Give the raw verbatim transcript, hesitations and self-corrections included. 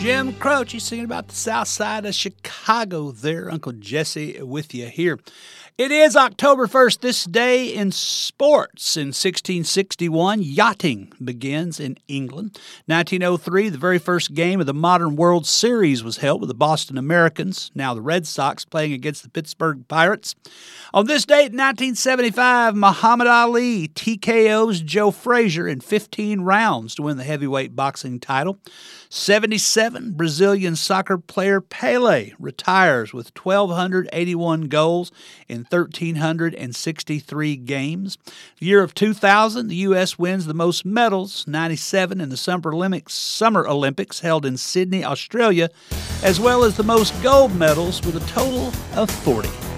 Jim Croce, he's singing about the south side of Chicago there. Uncle Jesse with you here. It is October first, this day in sports. In sixteen sixty-one, yachting begins in England. nineteen oh three, the very first game of the modern World Series was held with the Boston Americans, now the Red Sox, playing against the Pittsburgh Pirates. On this date in nineteen seventy-five, Muhammad Ali T K Os Joe Frazier in fifteen rounds to win the heavyweight boxing title. seventy-seven, Brazilian soccer player Pelé retires with one thousand two hundred eighty-one goals in one thousand three hundred sixty-three games. The year of two thousand, the U S wins the most medals, ninety-seven, in the Summer Olympics, Summer Olympics held in Sydney, Australia, as well as the most gold medals with a total of forty.